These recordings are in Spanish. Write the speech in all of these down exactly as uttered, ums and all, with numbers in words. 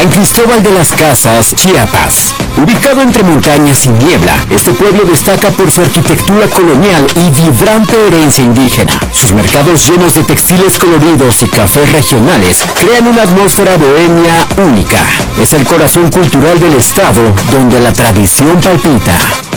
San Cristóbal de las Casas, Chiapas. Ubicado entre montañas y niebla, este pueblo destaca por su arquitectura colonial y vibrante herencia indígena. Sus mercados llenos de textiles coloridos y cafés regionales crean una atmósfera bohemia única. Es el corazón cultural del estado, donde la tradición palpita.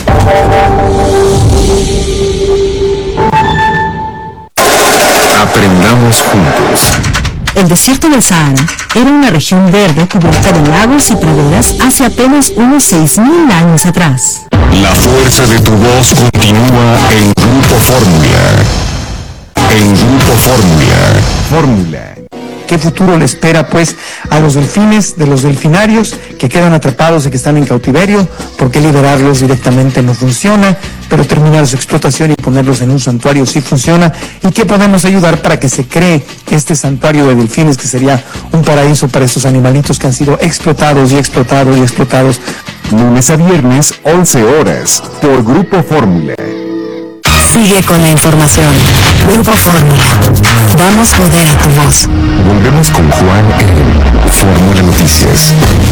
Aprendamos juntos. El desierto del Sahara era una región verde cubierta de lagos y praderas hace apenas unos seis mil años atrás. La fuerza de tu voz continúa en Grupo Fórmula. En Grupo Fórmula. Fórmula. ¿Qué futuro le espera, pues, a los delfines, de los delfinarios que quedan atrapados y que están en cautiverio? ¿Por qué liberarlos directamente no funciona? Pero terminar su explotación y ponerlos en un santuario sí funciona. ¿Y qué podemos ayudar para que se cree este santuario de delfines, que sería un paraíso para estos animalitos que han sido explotados y explotados y explotados? Lunes a viernes, once horas, por Grupo Fórmula. Sigue con la información. Grupo Fórmula. Damos poder a tu voz. Volvemos con Juan en Fórmula Noticias.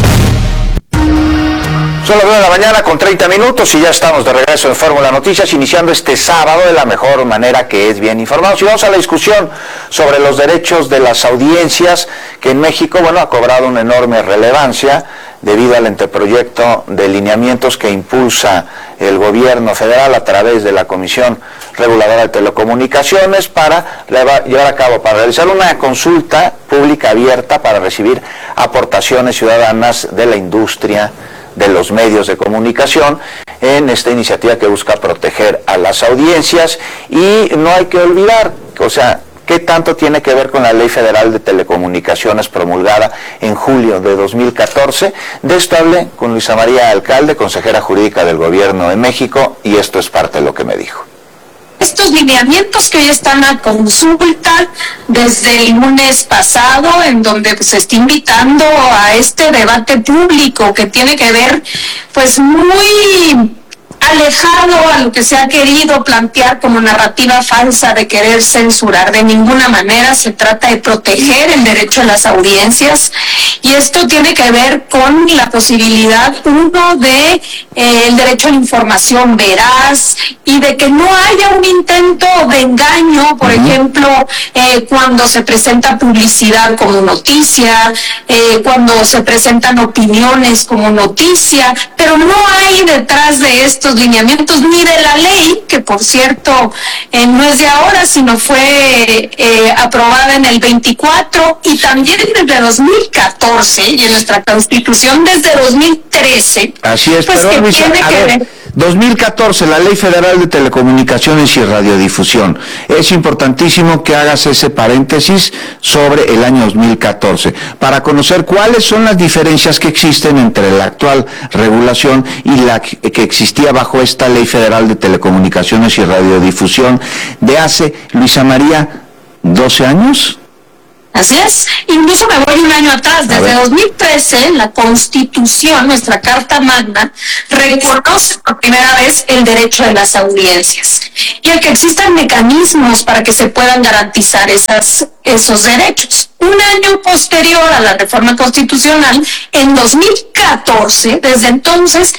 Son las nueve de la mañana con treinta minutos y ya estamos de regreso en Fórmula Noticias, iniciando este sábado de la mejor manera, que es bien informados. Y vamos a la discusión sobre los derechos de las audiencias, que en México, bueno, ha cobrado una enorme relevancia debido al anteproyecto de lineamientos que impulsa el gobierno federal a través de la Comisión Reguladora de Telecomunicaciones para llevar a cabo, para realizar una consulta pública abierta para recibir aportaciones ciudadanas de la industria de los medios de comunicación en esta iniciativa que busca proteger a las audiencias. Y no hay que olvidar, o sea, ¿qué tanto tiene que ver con la Ley Federal de Telecomunicaciones promulgada en julio de dos mil catorce? De esto hablé con Luisa María Alcalde, consejera jurídica del Gobierno de México, y esto es parte de lo que me dijo. Estos lineamientos que hoy están a consulta desde el lunes pasado, en donde se está invitando a este debate público que tiene que ver, pues, muy alejado a lo que se ha querido plantear como narrativa falsa de querer censurar. De ninguna manera se trata de proteger el derecho a las audiencias, y esto tiene que ver con la posibilidad, uno, de eh, el derecho a la información veraz y de que no haya un intento de engaño, por uh-huh. ejemplo, eh, cuando se presenta publicidad como noticia, eh, cuando se presentan opiniones como noticia, pero no hay detrás de estos lineamientos ni de la ley, que por cierto eh, no es de ahora, sino fue eh, aprobada en el veinticuatro, y también desde dos mil catorce, y en nuestra Constitución desde dos mil trece. Así es, pues, pero que Luisa, tiene a que ver, ver... dos mil catorce, la Ley Federal de Telecomunicaciones y Radiodifusión. Es importantísimo que hagas ese paréntesis sobre el año dos mil catorce, para conocer cuáles son las diferencias que existen entre la actual regulación y la que existía bajo esta Ley Federal de Telecomunicaciones y Radiodifusión de hace, Luisa María, doce años. Así es, incluso me voy un año atrás, desde dos mil trece la Constitución, nuestra Carta Magna, reconoce por primera vez el derecho de las audiencias, y el que existan mecanismos para que se puedan garantizar esas, esos derechos. Un año posterior a la reforma constitucional, en dos mil catorce, desde entonces,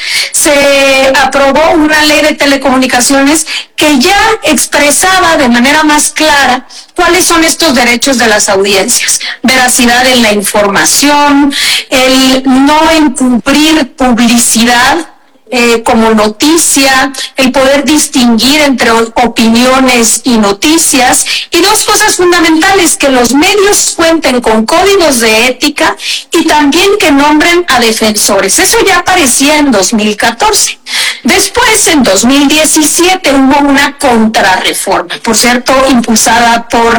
se aprobó una ley de telecomunicaciones que ya expresaba de manera más clara cuáles son estos derechos de las audiencias: veracidad en la información, el no encubrir publicidad eh, como noticia, el poder distinguir entre opiniones y noticias, y dos cosas fundamentales: que los medios cuenten con códigos de ética y también que nombren a defensores. Eso ya aparecía en dos mil catorce. Después, en dos mil diecisiete, hubo una contrarreforma, por cierto, impulsada por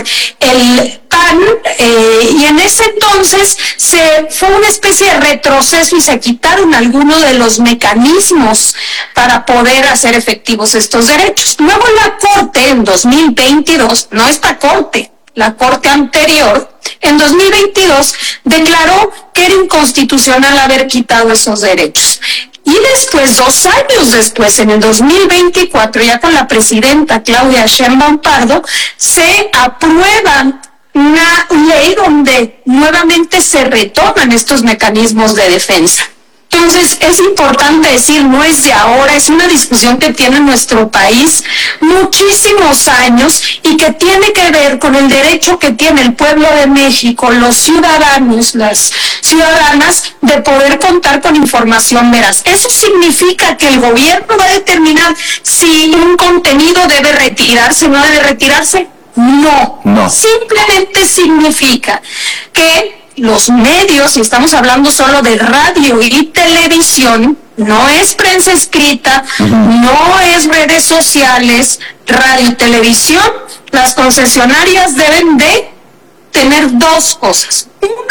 el P A N, eh, y en ese entonces se fue una especie de retroceso y se quitaron algunos de los mecanismos para poder hacer efectivos estos derechos. Luego la Corte, en dos mil veintidós, no esta Corte, la Corte anterior, en dos mil veintidós, declaró que era inconstitucional haber quitado esos derechos. Y después, dos años después, en el dos mil veinticuatro, ya con la presidenta Claudia Sheinbaum Pardo, se aprueba una ley donde nuevamente se retoman estos mecanismos de defensa. Entonces, es importante decir, no es de ahora, es una discusión que tiene nuestro país muchísimos años y que tiene que ver con el derecho que tiene el pueblo de México, los ciudadanos, las ciudadanas, de poder contar con información veraz. Eso significa que el gobierno va a determinar si un contenido debe retirarse o no debe retirarse. No, no. Simplemente significa que los medios, y estamos hablando solo de radio y televisión, no es prensa escrita, uh-huh. no es redes sociales, radio y televisión, las concesionarias deben de tener dos cosas.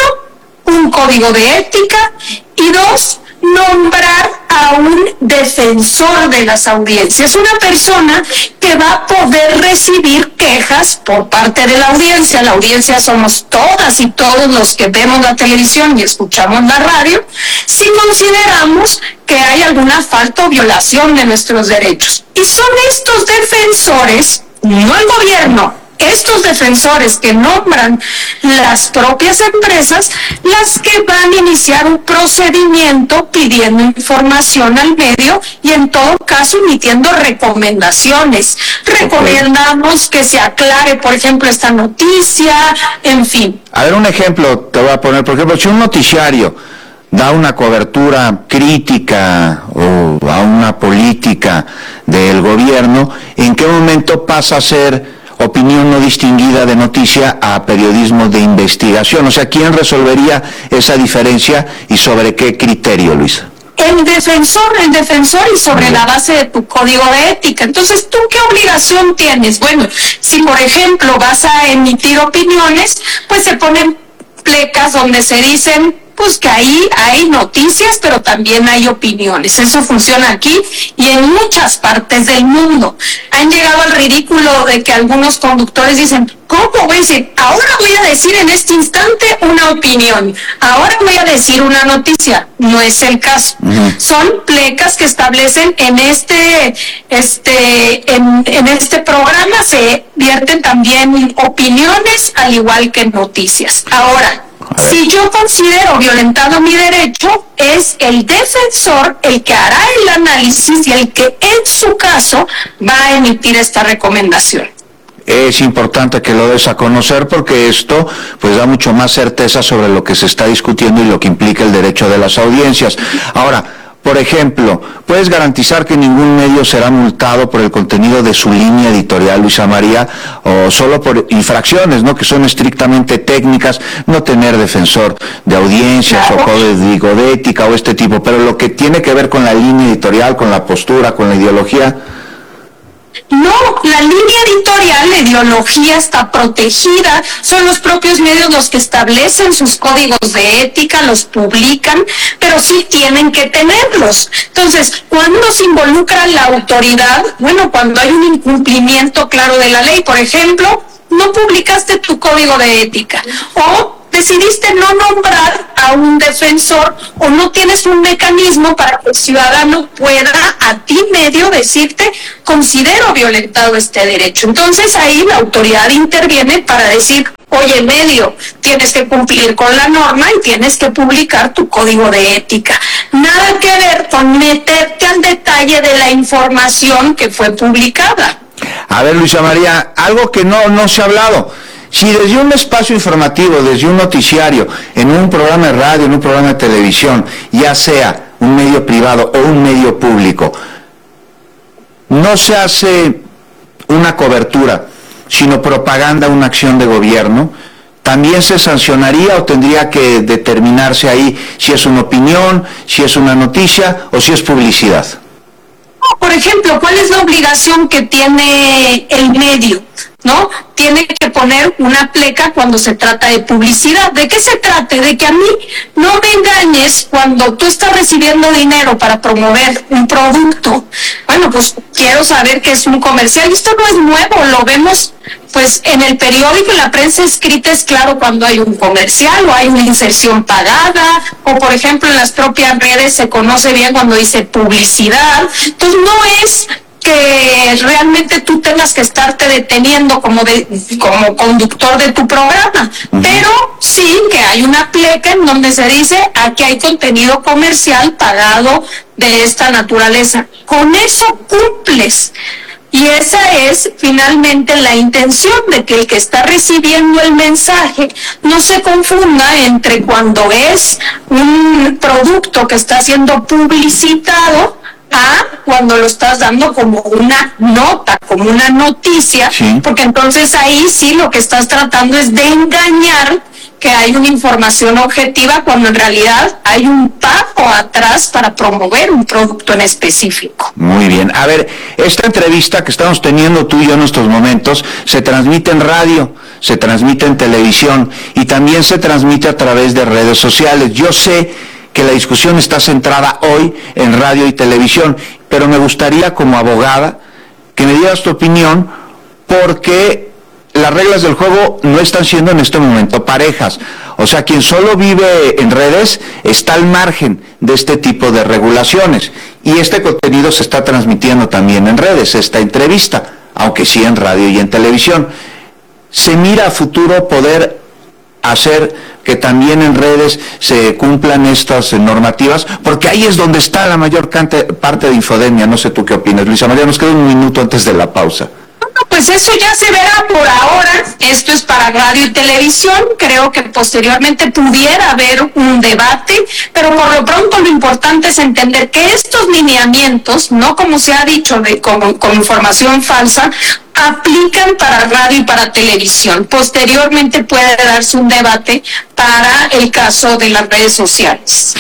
Uno, un código de ética, y dos, nombrar a un defensor de las audiencias, una persona que va a poder recibir quejas por parte de la audiencia. La audiencia somos todas y todos los que vemos la televisión y escuchamos la radio, si consideramos que hay alguna falta o violación de nuestros derechos. Y son estos defensores, no el gobierno, estos defensores que nombran las propias empresas, las que van a iniciar un procedimiento pidiendo información al medio y en todo caso emitiendo recomendaciones. Recomendamos que se aclare, por ejemplo, esta noticia, en fin. A ver, un ejemplo te voy a poner. Por ejemplo, si un noticiario da una cobertura crítica o a una política del gobierno, ¿en qué momento pasa a ser opinión no distinguida de noticia a periodismo de investigación? O sea, ¿quién resolvería esa diferencia y sobre qué criterio, Luisa? El defensor, el defensor y sobre la base de tu código de ética. Entonces, ¿tú qué obligación tienes? Bueno, si por ejemplo vas a emitir opiniones, pues se ponen plecas donde se dicen pues que ahí hay noticias, pero también hay opiniones. Eso funciona aquí y en muchas partes del mundo. Han llegado al ridículo de que algunos conductores dicen, ¿cómo voy a decir? Ahora voy a decir en este instante una opinión, ahora voy a decir una noticia. No es el caso. Uh-huh. Son plecas que establecen en este, este, en, en este programa se vierten también opiniones al igual que noticias. Ahora, si yo considero violentado mi derecho, es el defensor el que hará el análisis y el que en su caso va a emitir esta recomendación. Es importante que lo des a conocer porque esto pues da mucho más certeza sobre lo que se está discutiendo y lo que implica el derecho de las audiencias. Ahora, por ejemplo, ¿puedes garantizar que ningún medio será multado por el contenido de su línea editorial, Luisa María, o solo por infracciones, ¿no?, que son estrictamente técnicas, no tener defensor de audiencias claro. o código de ética o este tipo, pero lo que tiene que ver con la línea editorial, con la postura, con la ideología? No, la línea editorial, la ideología está protegida, son los propios medios los que establecen sus códigos de ética, los publican, pero sí tienen que tenerlos. Entonces, ¿cuándo se involucra la autoridad? Bueno, cuando hay un incumplimiento claro de la ley, por ejemplo, no publicaste tu código de ética, o decidiste no nombrar a un defensor, o no tienes un mecanismo para que el ciudadano pueda a ti medio decirte, considero violentado este derecho. Entonces ahí la autoridad interviene para decir, oye medio, tienes que cumplir con la norma y tienes que publicar tu código de ética. Nada que ver con meterte al detalle de la información que fue publicada. A ver, Luisa María, algo que no, no se ha hablado. Si desde un espacio informativo, desde un noticiario, en un programa de radio, en un programa de televisión, ya sea un medio privado o un medio público, no se hace una cobertura, sino propaganda, una acción de gobierno, ¿también se sancionaría o tendría que determinarse ahí si es una opinión, si es una noticia o si es publicidad? Por ejemplo, ¿cuál es la obligación que tiene el medio? ¿No? Tiene que poner una pleca cuando se trata de publicidad. ¿De qué se trata? De que a mí no me engañes cuando tú estás recibiendo dinero para promover un producto. Bueno, pues quiero saber qué es un comercial. Esto no es nuevo, lo vemos pues en el periódico, en la prensa escrita es claro cuando hay un comercial o hay una inserción pagada, o por ejemplo en las propias redes se conoce bien cuando dice publicidad. Entonces no es que realmente tú tengas que estarte deteniendo como de, como conductor de tu programa, uh-huh. pero sí que hay una pleca en donde se dice aquí hay contenido comercial pagado de esta naturaleza. Con eso cumples. Y esa es finalmente la intención de que el que está recibiendo el mensaje no se confunda entre cuando es un producto que está siendo publicitado a cuando lo estás dando como una nota, como una noticia, sí. porque entonces ahí sí lo que estás tratando es de engañar que hay una información objetiva cuando en realidad hay un pago atrás para promover un producto en específico. Muy bien. A ver, esta entrevista que estamos teniendo tú y yo en estos momentos se transmite en radio, se transmite en televisión y también se transmite a través de redes sociales. Yo sé que la discusión está centrada hoy en radio y televisión, pero me gustaría como abogada que me dieras tu opinión porque las reglas del juego no están siendo en este momento parejas. O sea, quien solo vive en redes está al margen de este tipo de regulaciones. Y este contenido se está transmitiendo también en redes, esta entrevista, aunque sí en radio y en televisión. ¿Se mira a futuro poder hacer que también en redes se cumplan estas normativas? Porque ahí es donde está la mayor parte de infodemia. No sé tú qué opinas, Luisa María. Nos queda un minuto antes de la pausa. Pues eso ya se verá por ahora. Esto es para radio y televisión. Creo que posteriormente pudiera haber un debate, pero por lo pronto lo importante es entender que estos lineamientos, no como se ha dicho de, con, con información falsa, aplican para radio y para televisión. Posteriormente puede darse un debate para el caso de las redes sociales.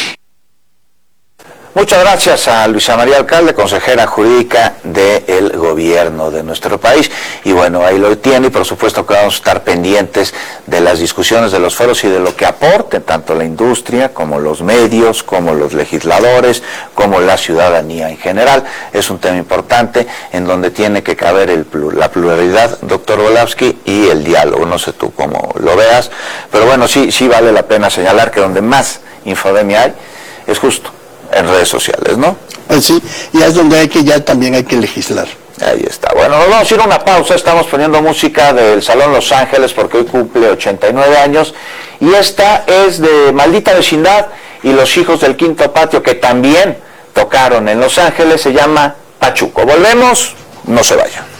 Muchas gracias a Luisa María Alcalde, consejera jurídica del gobierno de nuestro país. Y bueno, ahí lo tiene y por supuesto que vamos a estar pendientes de las discusiones de los foros y de lo que aporte tanto la industria como los medios, como los legisladores, como la ciudadanía en general. Es un tema importante en donde tiene que caber el, la pluralidad, doctor Volafsky, y el diálogo. No sé tú cómo lo veas, pero bueno, sí, sí vale la pena señalar que donde más infodemia hay es justo en redes sociales, ¿no? Pues sí, y es donde hay que ya también hay que legislar. Ahí está. Bueno, nos vamos a ir a una pausa. Estamos poniendo música del Salón Los Ángeles porque hoy cumple ochenta y nueve años y esta es de Maldita Vecindad y Los Hijos del Quinto Patio, que también tocaron en Los Ángeles. Se llama Pachuco. Volvemos, no se vayan.